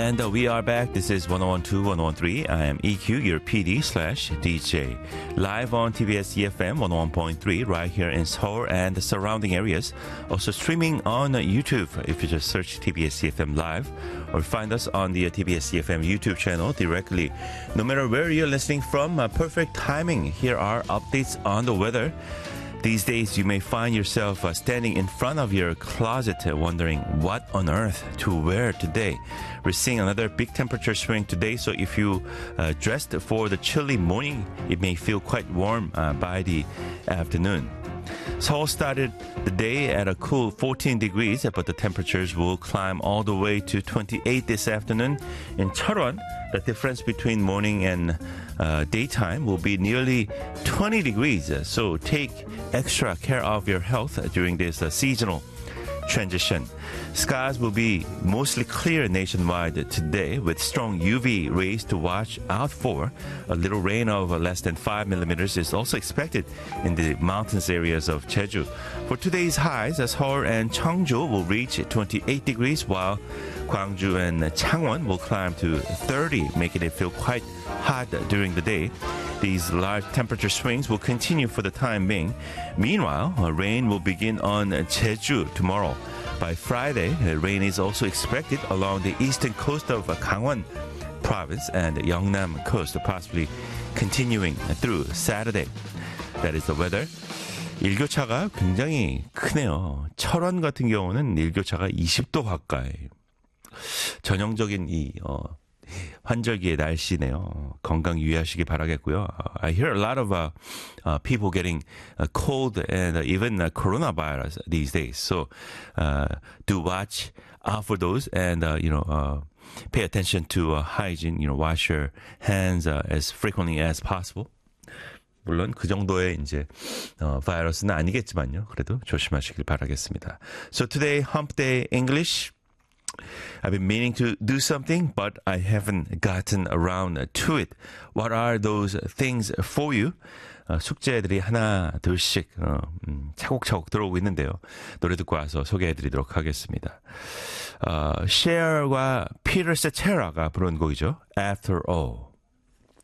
And we are back. This is 1012, 1013. I am EQ, your PD/DJ. Live on TBS EFM 101.3 right here in Seoul and the surrounding areas. Also streaming on YouTube if you just search TBS EFM Live or find us on the TBS EFM YouTube channel directly. No matter where you're listening from, perfect timing. Here are updates on the weather. These days, you may find yourself standing in front of your closet wondering what on earth to wear today. We're seeing another big temperature swing today, so if you dressed for the chilly morning, it may feel quite warm by the afternoon. Seoul started the day at a cool 14 degrees, but the temperatures will climb all the way to 28 this afternoon. In Cheolwon, the difference between morning and daytime will be nearly 20 degrees. So take extra care of your health during this seasonal transition. Skies will be mostly clear nationwide today with strong UV rays to watch out for. A little rain of less than 5 millimeters is also expected in the mountainous areas of Jeju. For today's highs, Seoul and Cheongju will reach 28 degrees while Gwangju and Changwon will climb to 30, making it feel quite hot during the day. These large temperature swings will continue for the time being. Meanwhile, rain will begin on Jeju tomorrow. By Friday, rain is also expected along the eastern coast of Gangwon province and Yeongnam coast, possibly continuing through Saturday. That is the weather. 일교차가 굉장히 크네요. 철원 같은 경우는 일교차가 20도 가까이. 전형적인 이 환절기의 날씨네요. 건강 유의하시기 바라겠고요. I hear a lot of people getting cold and even coronavirus these days. So do watch out for those and pay attention to hygiene. Wash your hands as frequently as possible. 물론 그 정도의 이제 바이러스는 아니겠지만요. 그래도 조심하시길 바라겠습니다. So today, Hump Day English. I've been meaning to do something, but I haven't gotten around to it. What are those things for you? 숙제들이 하나, 둘씩 차곡차곡 들어오고 있는데요. 노래 듣고 와서 소개해드리도록 하겠습니다. Cher과 Peter Cetera가 부른 곡이죠. After All.